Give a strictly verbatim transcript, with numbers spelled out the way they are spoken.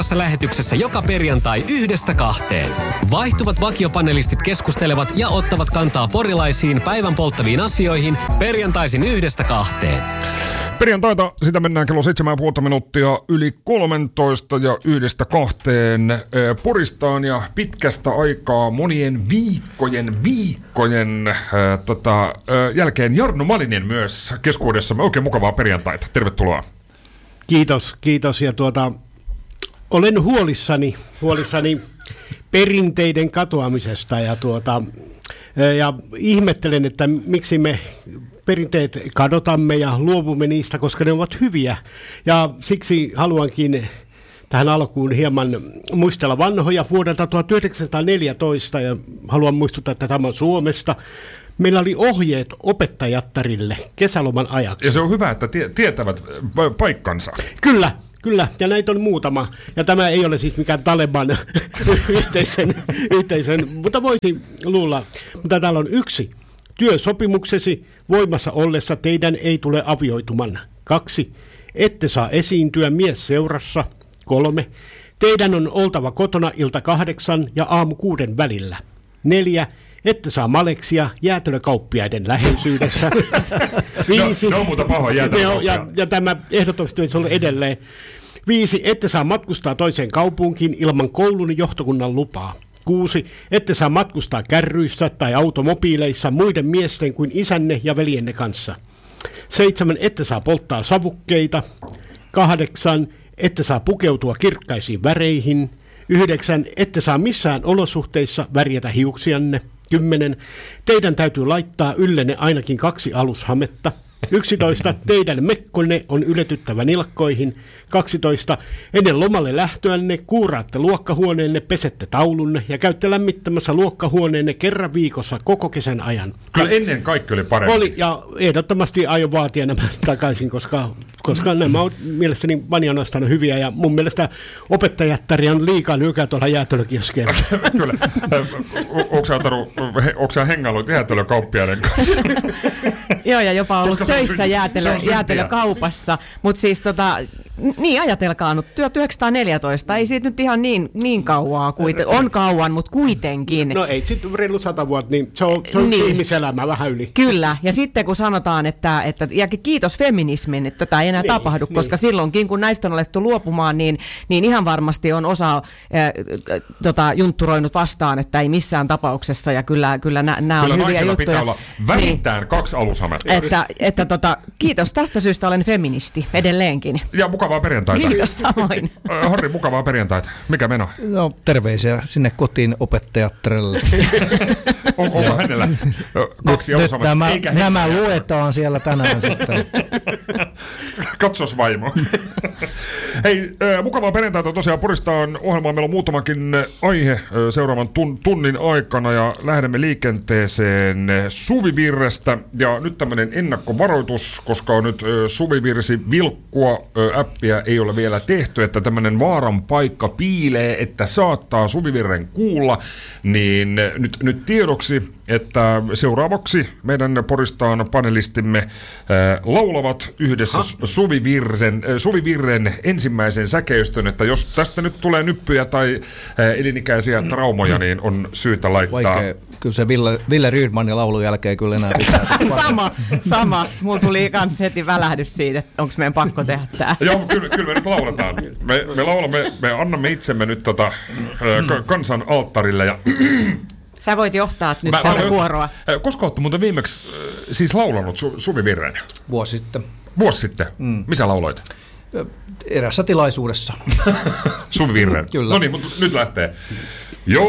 lähetyksessä joka perjantai yhdestä kahteen. Vaihtuvat vakiopanelistit keskustelevat ja ottavat kantaa porilaisiin päivän polttaviin asioihin perjantaisin yhdestä kahteen. Perjantaita, sitä mennään kello seitsemän pilkku viisi minuuttia yli kolmetoista ja yhdestä kahteen Poristaan ja pitkästä aikaa monien viikkojen, viikkojen äh, tota, äh, jälkeen Jarno Malinen myös keskuudessamme. Oikein mukavaa perjantaita. Tervetuloa. Kiitos, kiitos. Ja tuota, olen huolissani, huolissani perinteiden katoamisesta ja, tuota, ja ihmettelen, että miksi me perinteet kadotamme ja luovumme niistä, koska ne ovat hyviä. Ja siksi haluankin tähän alkuun hieman muistella vanhoja vuodelta tuhatyhdeksänsataaneljätoista ja haluan muistuttaa, että tämä on Suomesta. Meillä oli ohjeet opettajattarille kesäloman ajaksi. Ja se on hyvä, että tie- tietävät paikkansa. Kyllä. Kyllä, ja näitä on muutama. Ja tämä ei ole siis mikään Taleban yhteisen, yhteisen, mutta voisi luulla. Mutta täällä on yksi. Työsopimuksesi voimassa ollessa teidän ei tule avioituman. Kaksi. Ette saa esiintyä mies seurassa. Kolme. Teidän on oltava kotona ilta kahdeksan ja aamu kuuden välillä. Neljä. Ette saa maleksia jäätelökauppiaiden läheisyydessä. Viisi. No, ne on muuta pahoja jäätelökauppiaita. Ja, ja tämä ehdottomasti se on edelleen. Viisi. Ette saa matkustaa toiseen kaupunkiin ilman koulun johtokunnan lupaa. Kuusi. Ette saa matkustaa kärryissä tai automobiileissa muiden miesten kuin isänne ja veljenne kanssa. Seitsemän. Ette saa polttaa savukkeita. Kahdeksan. Ette saa pukeutua kirkkaisiin väreihin. Yhdeksän. Ette saa missään olosuhteissa värjätä hiuksianne. Kymmenen. Teidän täytyy laittaa yllenne ainakin kaksi alushametta. Yksitoista. Teidän mekkonne on yletyttävä nilkkoihin. Kaksitoista. Ennen lomalle lähtöänne kuuraatte luokkahuoneenne, pesette taulunne ja käytte lämmittämässä luokkahuoneenne kerran viikossa koko kesän ajan. Kyllä ennen kaikki oli parempi. Oli, ja ehdottomasti aion vaatia nämä takaisin, koska, koska nämä on mielestäni vanianoistaan hyviä ja mun mielestä opettajattari on liikaa lyökää tuolla jäätelökioskeilla. Kyllä. Onko sä hengailut jäätelökauppiaiden kanssa? Joo, ja jopa ollut Koska töissä syn- jäätelö, jäätelökaupassa, mutta siis tota, niin ajatelkaa nyt, tuhatyhdeksänsataaneljätoista, ei siitä nyt ihan niin, niin kauaa, kuiten, on kauan, mutta kuitenkin. No ei sitten reilu sata vuotta, niin se on, se on niin. Ihmiselämä vähän yli. Kyllä, ja sitten kun sanotaan, että, että ja kiitos feminismin, että tätä ei enää niin, tapahdu, niin. Koska silloinkin kun näistä on alettu luopumaan, niin, niin ihan varmasti on osa äh, tota, juntturoinut vastaan, että ei missään tapauksessa, ja kyllä, kyllä nämä on hyviä juttuja. Pitää olla vähintään niin. kaksi alushametta. Että, että tota, kiitos tästä syystä, olen feministi edelleenkin. Ja mukavaa perjantaita. Kiitos samoin. Harri, mukavaa perjantaita. Mikä meno? No terveisiä sinne kotiin opettajattarelle. on, onko hänellä kaksi alushametta? Nämä, nämä luetaan siellä tänään sitten. Katsos vaimo. Hei, mukavaa perjantaita tosiaan Poristaan ohjelmaa. Meillä on muutamakin aihe seuraavan tunnin aikana ja lähdemme liikenteeseen Suvivirrestä. Ja nyt tämmöinen ennakkovaroitus, koska on nyt Suvivirsi vilkkua appia ei ole vielä tehty, että tämmöinen vaaran paikka piilee, että saattaa Suvivirren kuulla, niin nyt, nyt tiedoksi, että seuraavaksi meidän Poristaan panelistimme äh, laulavat yhdessä Suvivirren, äh, Suvivirren ensimmäisen säkeistön, että jos tästä nyt tulee nyppyjä tai äh, elinikäisiä traumoja, niin on syytä laittaa. Vaikea. Kyllä se Ville, Ville Rydmanin laulun jälkeen kyllä enää pitää. sama, sama. Mulla tuli kans heti välähdys siitä, että onko meidän pakko tehdä tää. Joo, kyllä, kyllä me nyt lauletaan. Me, me laulamme, me annamme itsemme nyt tota, äh, kansan alttarille ja sä voit johtaa nyt tätä kuoroa. Koska olette muuten viimeksi äh, siis laulanut su- Suvivirren? Vuosi sitten. Vuosi sitten? Mm. Missä lauloit? Erässä tilaisuudessa. Suvivirren? Kyllä. No niin, mutta nyt lähtee. Joo.